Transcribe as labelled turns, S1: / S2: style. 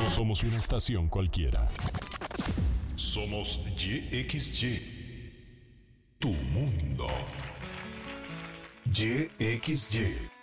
S1: somos una estación cualquiera. Somos YXY. Tu mundo. YXY.